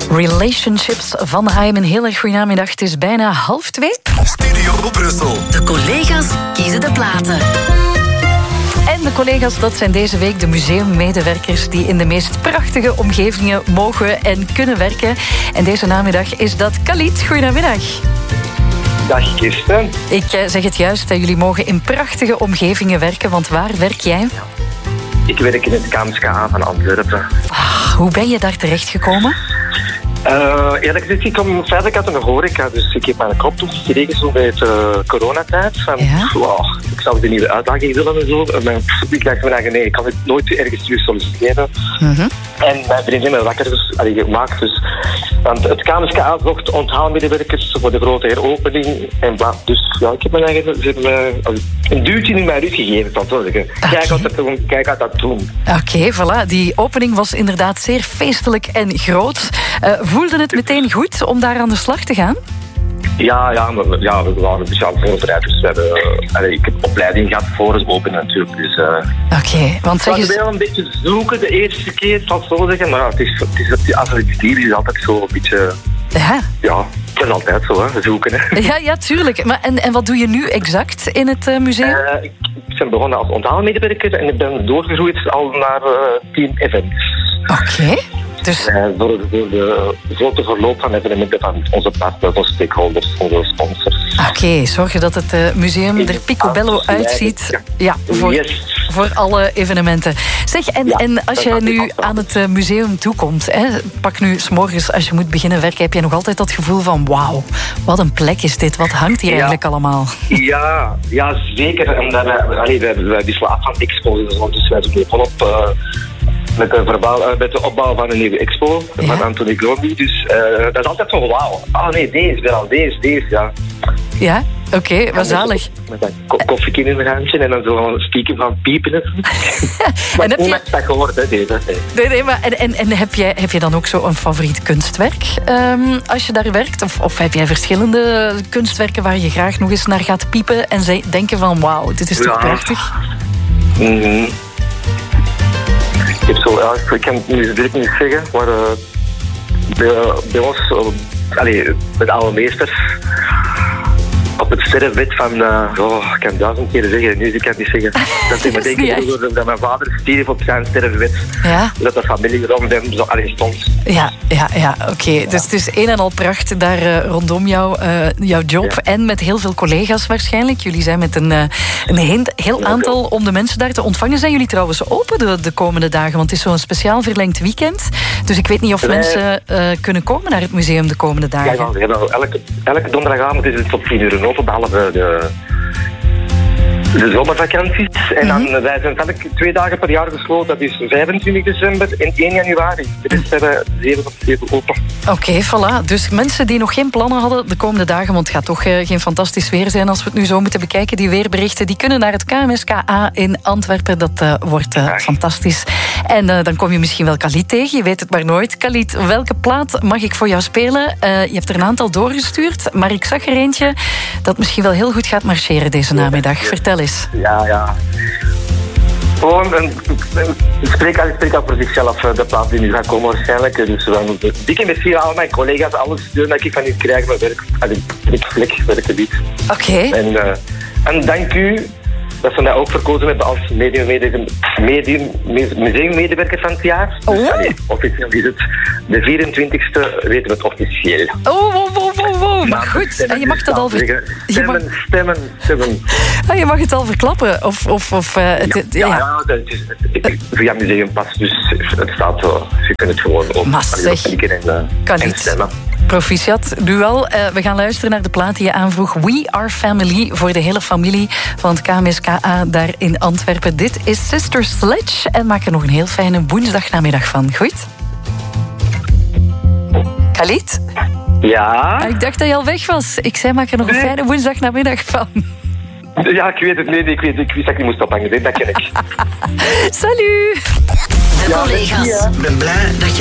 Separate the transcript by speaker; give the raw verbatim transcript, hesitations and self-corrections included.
Speaker 1: Relationships van Haim. Een heel erg goeiemiddag. Het is bijna half twee.
Speaker 2: Studio Brussel.
Speaker 3: De collega's kiezen de platen.
Speaker 1: En de collega's, dat zijn deze week de museummedewerkers die in de meest prachtige omgevingen mogen en kunnen werken. En deze namiddag is dat Khalid. Goedemiddag.
Speaker 4: Dag Kirsten.
Speaker 1: Ik zeg het juist, jullie mogen in prachtige omgevingen werken, want waar werk jij?
Speaker 4: Ik werk in het K M S K A van Antwerpen.
Speaker 1: Ah, hoe ben je daar terechtgekomen?
Speaker 4: Uh, eerlijk gezegd, ik kom feitelijk uit een horeca, dus ik heb mijn kop toegekregen zo bij het uh, coronatijd. Van,
Speaker 1: Ja?
Speaker 4: wow, ik zou de nieuwe uitdaging willen en zo. En mijn, ik dacht me nee, ik kan het nooit ergens terug solliciteren.
Speaker 1: Mm-hmm.
Speaker 4: En mijn vriendin me wakker dus, allee, gemaakt. Dus, want het K M S K A zocht onthaalmedewerkers voor de grote heropening. En bla. Dus ja, ik heb me eigenlijk ze hebben me een duwtje in mijn rug gegeven. Zal ik zo zeggen. Kijk wat dat doen, kijk wat dat doen.
Speaker 1: Oké, okay, voilà. Die opening was inderdaad zeer feestelijk en groot. Uh, voelde het meteen goed om daar aan de slag te gaan?
Speaker 4: Ja, ja, maar, ja we waren speciaal voorbereid. Dus we hebben, uh, allee, ik heb opleiding gehad voor het openen natuurlijk. Dus, uh,
Speaker 1: Oké, okay, want zeg eens...
Speaker 4: We wel een beetje zoeken de eerste keer, zal ik zo zeggen. Maar ja, het is, het is, als het dier is altijd zo een beetje...
Speaker 1: Ja.
Speaker 4: Ja, het is altijd zo, hè, zoeken. Hè.
Speaker 1: Ja, ja, tuurlijk. Maar, en, en wat doe je nu exact in het uh, museum?
Speaker 4: Uh, ik, ik ben begonnen als onthaalmedewerker en ik ben doorgegroeid al naar uh, team events.
Speaker 1: Oké. Okay. Dus...
Speaker 4: Uh, voor, voor de grote verloop van evenementen van onze partners, onze stakeholders, onze sponsors.
Speaker 1: Oké, okay, zorgen dat het uh, museum er picobello uitziet. Ja, ja voor,
Speaker 4: yes.
Speaker 1: voor alle evenementen. Zeg, en,
Speaker 4: ja,
Speaker 1: en als jij nu aan het uh, museum toekomt, hè, pak nu 's morgens als je moet beginnen werken, heb je nog altijd dat gevoel van wauw, wat een plek is dit, wat hangt hier ja. eigenlijk allemaal?
Speaker 4: Ja, ja zeker. En wij, allee, wij, wij wisselen af van expos, dus wij doen volop... Uh, Met de, verbouw, met de opbouw van een nieuwe expo ja. van Anthony Gorby. Dus uh, dat is altijd zo wauw. Oh nee, deze, weer al deze, deze, ja.
Speaker 1: Ja, oké, okay, wat zalig.
Speaker 4: Met een ko- koffiekie in mijn handje en dan zo stiekem van piepen. Maar
Speaker 1: en heb je...
Speaker 4: dat gehoord, hè, deze.
Speaker 1: Nee, nee, maar en, en, en heb, jij, heb je dan ook zo een favoriet kunstwerk um, als je daar werkt? Of, of heb jij verschillende kunstwerken waar je graag nog eens naar gaat piepen en ze denken van wauw, dit is toch ja. prachtig?
Speaker 4: Mm-hmm. Ik, heb zo, ja, ik kan het nu direct niet zeggen, maar uh, bij, bij ons, uh, allez, met de oude meesters, op het sterrenbed van, uh, oh, ik kan duizend keer zeggen, nu kan ik niet zeggen. Dat ik me denken dat mijn vader stierf op zijn sterrenbed. Ja. Dat de familie rond hem zo alleen stond.
Speaker 1: Ja, ja, ja oké. Okay. Ja. Dus het is een en al pracht daar uh, rondom jou, uh, jouw job. Ja. En met heel veel collega's waarschijnlijk. Jullie zijn met een, uh, een heel, heel aantal om de mensen daar te ontvangen. Zijn jullie trouwens open de, de komende dagen? Want het is zo'n speciaal verlengd weekend. Dus ik weet niet of nee. mensen uh, kunnen komen naar het museum de komende dagen.
Speaker 4: Ja, ja, ja, elke, elke donderdagavond is het tot tien uur open, behalve de, de zomervakanties. En dan, mm-hmm. wij zijn elke twee dagen per jaar gesloten. Dat is vijfentwintig december en één januari. De rest hebben zeven op zeven open.
Speaker 1: Oké, okay, voilà. Dus mensen die nog geen plannen hadden de komende dagen, want het gaat toch uh, geen fantastisch weer zijn als we het nu zo moeten bekijken, die weerberichten, die kunnen naar het K M S K A in Antwerpen. Dat uh, wordt uh, fantastisch. En uh, dan kom je misschien wel Khalid tegen, je weet het maar nooit. Khalid, welke plaat mag ik voor jou spelen? Uh, je hebt er een aantal doorgestuurd, maar ik zag er eentje dat misschien wel heel goed gaat marcheren deze namiddag. Vertel eens.
Speaker 4: Ja, ja. Gewoon, een, een, ik spreek al, ik spreek al voor zichzelf, de plaat die nu gaat komen waarschijnlijk. Dus dan dikke merci aan al mijn collega's, alle steun dat ik van u krijg, mijn werk, ik vlek, werkgebied.
Speaker 1: Oké. Okay.
Speaker 4: En, uh, en dank u dat ze mij ook verkozen hebben als medium, medium, medium, museummedewerker van het jaar.
Speaker 1: Oh.
Speaker 4: Dus, allee, officieel is het de vierentwintigste, weten we het officieel.
Speaker 1: Oh, wow, wow, wow, wow. Maar goed, en je mag dat al ver...
Speaker 4: Stemmen, mag... stemmen, stemmen.
Speaker 1: Ah, je mag het al verklappen. Of, of, of, uh, het,
Speaker 4: ja, ja, ja. ja het is, het, via Museumpas, dus het staat zo. Je kunt het gewoon op klikken en, uh, en stemmen.
Speaker 1: Proficiat, nu al. Uh, we gaan luisteren naar de plaat die je aanvroeg. We Are Family, voor de hele familie van het K M S K A daar in Antwerpen. Dit is Sister Sledge en maak er nog een heel fijne woensdagnamiddag van. Goed? Khalid?
Speaker 4: Ja?
Speaker 1: Ah, ik dacht dat je al weg was. Ik zei, maak er nog een fijne woensdagnamiddag van.
Speaker 4: Ja, ik weet het. Nee, ik, weet, ik wist dat ik niet moest ophangen. Dat ken ik.
Speaker 1: Salut!
Speaker 3: De collega's. Ik ben blij dat je